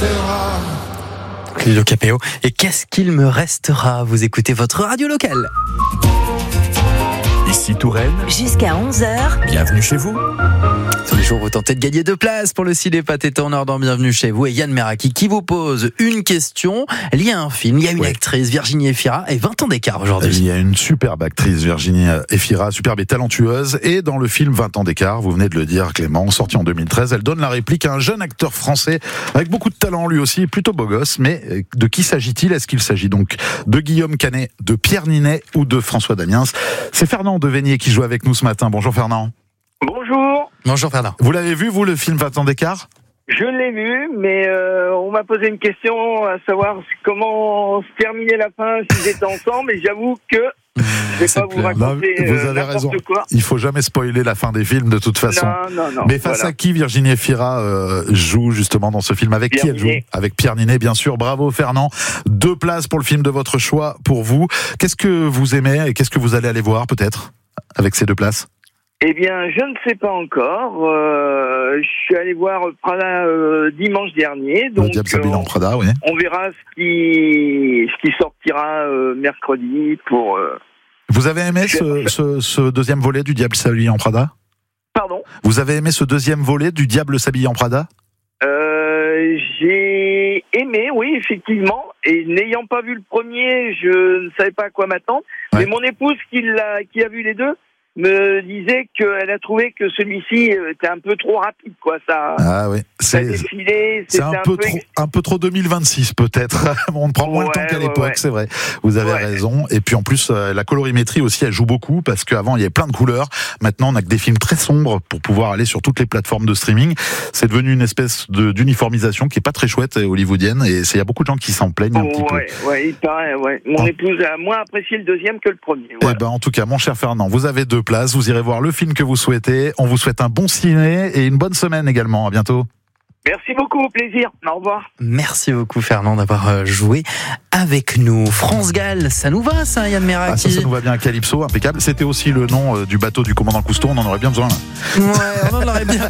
restera. Cléo Capéo. Et qu'est-ce qu'il me restera? Vous écoutez votre radio locale. Ici Touraine. Jusqu'à 11h. Bienvenue chez vous. Tous les jours, vous tentez de gagner 2 places pour le ciné Pâté Tourneur dans Bienvenue chez vous. Et Yann Meraki qui vous pose une question liée à un film. Il y a une actrice, Virginie Efira, et 20 ans d'écart aujourd'hui. Il y a une superbe actrice, Virginie Efira, superbe et talentueuse. Et dans le film 20 ans d'écart, vous venez de le dire Clément, sorti en 2013, elle donne la réplique à un jeune acteur français avec beaucoup de talent lui aussi, plutôt beau gosse. Mais de qui s'agit-il? Est-ce qu'il s'agit donc de Guillaume Canet, de Pierre Ninet ou de François Damiens? C'est Fernand Devénier qui joue avec nous ce matin. Bonjour Fernand. Bonjour. Bonjour Fernand. Vous l'avez vu, vous, le film 20 ans d'écart? Je l'ai vu, mais on m'a posé une question à savoir comment se terminait la fin s'ils étaient ensemble, et j'avoue que je vais pas vous raconter vous avez raison. quoi. Il faut jamais spoiler la fin des films de toute façon. Non. Mais face à qui Virginie Efira joue justement dans ce film? Avec Pierre qui elle joue? Ninet. Avec Pierre Ninet, bien sûr. Bravo Fernand. 2 places pour le film de votre choix pour vous. Qu'est-ce que vous aimez et qu'est-ce que vous allez aller voir peut-être avec ces 2 places? Eh bien, je ne sais pas encore. Je suis allé voir Prada dimanche dernier. Donc, Le Diable s'habille en Prada, oui. on verra ce qui sortira mercredi pour... Vous avez aimé ce deuxième volet du Diable s'habille en Prada? Pardon? Vous avez aimé ce deuxième volet du Diable s'habille en Prada? J'ai aimé, oui, effectivement. Et n'ayant pas vu le premier, je ne savais pas à quoi m'attendre. Ouais. Mais mon épouse, qui a vu les deux, me disait qu'elle a trouvé que celui-ci était un peu trop rapide, quoi. Ça oui. a défilé. C'est un peu trop 2026 peut-être. On prend moins le temps qu'à l'époque, c'est vrai. Vous avez raison. Et puis en plus, la colorimétrie aussi, elle joue beaucoup parce qu'avant il y avait plein de couleurs. Maintenant, on n'a que des films très sombres pour pouvoir aller sur toutes les plateformes de streaming. C'est devenu une espèce d'uniformisation qui est pas très chouette hollywoodienne. Et il y a beaucoup de gens qui s'en plaignent un petit peu. Ouais, il paraît. Ouais. Mon épouse a moins apprécié le deuxième que le premier. Voilà. En tout cas, mon cher Fernand, vous avez 2 places. Vous irez voir le film que vous souhaitez. On vous souhaite un bon ciné et une bonne semaine également. À bientôt. Merci beaucoup, au plaisir. Au revoir. Merci beaucoup Fernand d'avoir joué avec nous. France Gall, ça nous va ça, Yann Meraki? Ça nous va bien. Calypso, impeccable. C'était aussi le nom du bateau du commandant Cousteau. On en aurait bien besoin là. Ouais, on en aurait bien